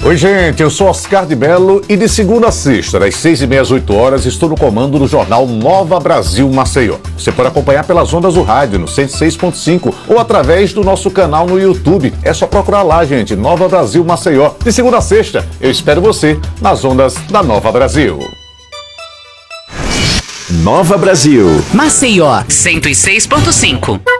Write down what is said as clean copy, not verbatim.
Oi, gente, eu sou Oscar de Mello e de segunda a sexta, das 6h30 às 8h, estou no comando do jornal Nova Brasil Maceió. Você pode acompanhar pelas ondas do rádio no 106.5 ou através do nosso canal no YouTube. É só procurar lá, gente, Nova Brasil Maceió. De segunda a sexta, eu espero você nas ondas da Nova Brasil. Nova Brasil. Maceió 106.5.